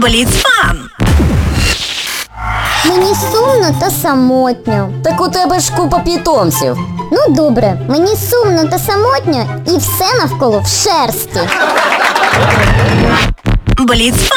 Бліцфан. Мені сумно та самотньо. Так у тебе ж купа питомців. Ну добре, мені сумно та самотньо і все навколо в шерсті. Бліцфан.